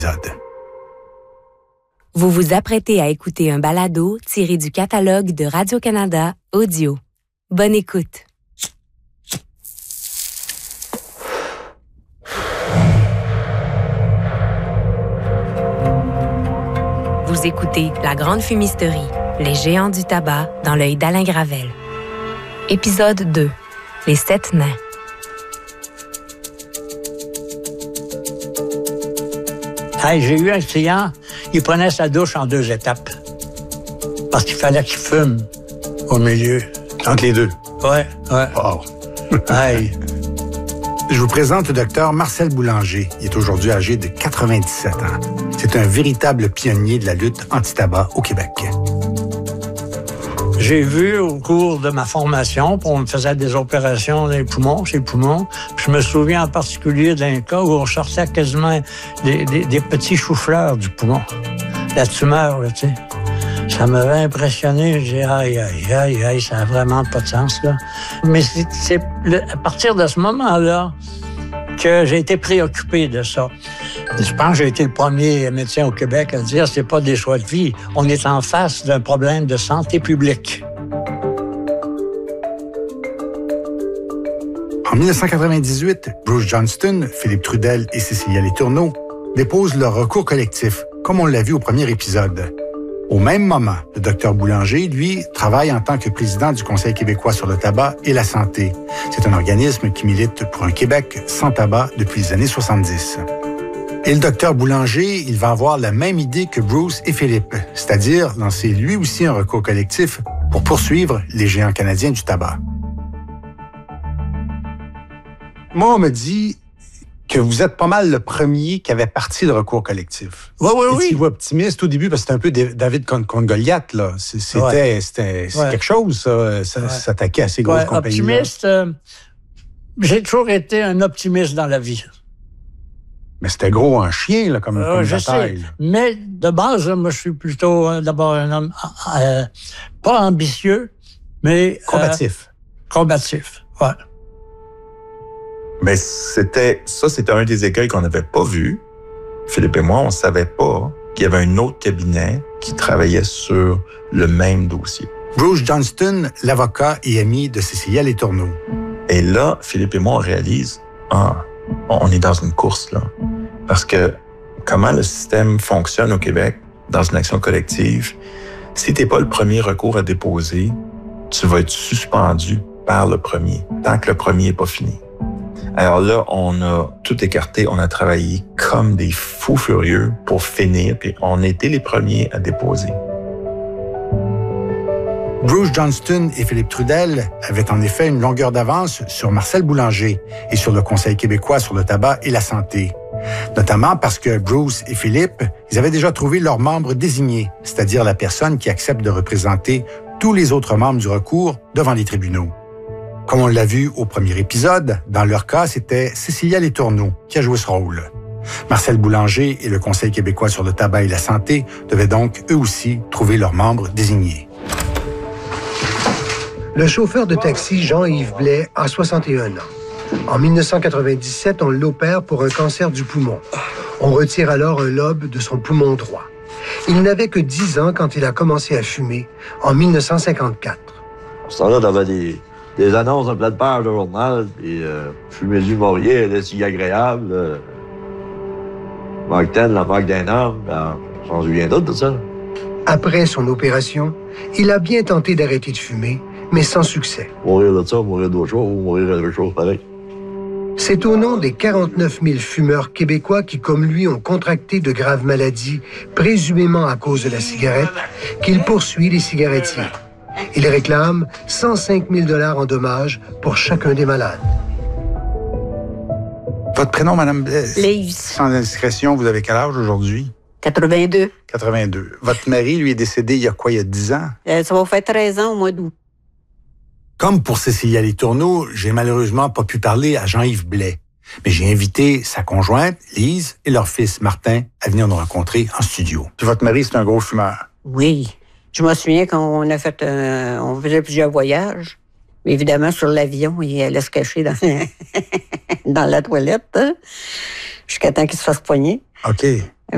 Vous vous apprêtez à écouter un balado tiré du catalogue de Radio-Canada Audio. Bonne écoute. Vous écoutez La Grande Fumisterie, les géants du tabac dans l'œil d'Alain Gravel. Épisode 2, les 7 nains. Hey, j'ai eu un client, il prenait sa douche en 2 étapes. Parce qu'il fallait qu'il fume au milieu. Entre les deux? Ouais. Wow. Hey. Je vous présente le docteur Marcel Boulanger. Il est aujourd'hui âgé de 97 ans. C'est un véritable pionnier de la lutte anti-tabac au Québec. J'ai vu au cours de ma formation, on me faisait des opérations dans les poumons, chez les poumons. Puis je me souviens en particulier d'un cas où on sortait quasiment des petits choux-fleurs du poumon. La tumeur, là, tu sais. Ça m'avait impressionné. J'ai dit, aïe, ça n'a vraiment pas de sens, là. Mais c'est à partir de ce moment-là que j'ai été préoccupé de ça. Je pense que j'ai été le premier médecin au Québec à dire c'est pas des choix de vie. On est en face d'un problème de santé publique. En 1998, Bruce Johnston, Philippe Trudel et Cécilia Letourneau déposent leur recours collectif, comme on l'a vu au premier épisode. Au même moment, le docteur Boulanger, lui, travaille en tant que président du Conseil québécois sur le tabac et la santé. C'est un organisme qui milite pour un Québec sans tabac depuis les années 70. Et le docteur Boulanger, il va avoir la même idée que Bruce et Philippe, c'est-à-dire lancer lui aussi un recours collectif pour poursuivre les géants canadiens du tabac. Moi, on me dit que vous êtes pas mal le premier qui avait parti le recours collectif. Oui. Tu vois optimiste au début, parce que c'était un peu David contre Goliath, là. C'était quelque chose, ça, s'attaquer à ces grosses compagnies. Optimiste, j'ai toujours été un optimiste dans la vie. Mais c'était gros en chien, là, comme bataille. Sais. Mais de base, là, moi, je suis plutôt d'abord un homme pas ambitieux, mais... Combatif, ouais. Mais c'était un des écueils qu'on n'avait pas vu. Philippe et moi, on savait pas qu'il y avait un autre cabinet qui travaillait sur le même dossier. Bruce Johnston, l'avocat et ami de Cécilia Letourneau. Et là, Philippe et moi, on réalise, on est dans une course, là. Parce que comment le système fonctionne au Québec, dans une action collective, si t'es pas le premier recours à déposer, tu vas être suspendu par le premier, tant que le premier n'est pas fini. Alors là, on a tout écarté, on a travaillé comme des fous furieux pour finir, puis on était les premiers à déposer. Bruce Johnston et Philippe Trudel avaient en effet une longueur d'avance sur Marcel Boulanger et sur le Conseil québécois sur le tabac et la santé. Notamment parce que Bruce et Philippe, ils avaient déjà trouvé leur membre désigné, c'est-à-dire la personne qui accepte de représenter tous les autres membres du recours devant les tribunaux. Comme on l'a vu au premier épisode, dans leur cas, c'était Cécilia Letourneau qui a joué ce rôle. Marcel Boulanger et le Conseil québécois sur le tabac et la santé devaient donc, eux aussi, trouver leurs membres désignés. Le chauffeur de taxi Jean-Yves Blais a 61 ans. En 1997, on l'opère pour un cancer du poumon. On retire alors un lobe de son poumon droit. Il n'avait que 10 ans quand il a commencé à fumer, en 1954. À ce temps-là, t'avais des annonces en pleine page de journal, puis fumer du Maurier, elle est si agréable. Mark Ten, la marque d'un homme, j'en souviens d'autres de ça. Après son opération, il a bien tenté d'arrêter de fumer, mais sans succès. Mourir de ça, mourir d'autre chose, ou mourir de quelque chose pareil. C'est au nom des 49 000 fumeurs québécois qui, comme lui, ont contracté de graves maladies, présumément à cause de la cigarette, qu'il poursuit les cigarettiers. Il réclame 105 000 $ en dommages pour chacun des malades. Votre prénom, Madame Blais? Lise. Sans indiscrétion, vous avez quel âge aujourd'hui? 82. 82. Votre mari, lui, est décédé il y a quoi, il y a 10 ans? Ça va faire 13 ans au mois d'août. Comme pour Cécilia Letourneau, j'ai malheureusement pas pu parler à Jean-Yves Blais. Mais j'ai invité sa conjointe, Lise, et leur fils, Martin, à venir nous rencontrer en studio. Puis votre mari, c'est un gros fumeur. Oui. Je me souviens qu'on a fait on faisait plusieurs voyages. Évidemment, sur l'avion, il allait se cacher dans la toilette, hein, jusqu'à temps qu'il se fasse poigner. OK.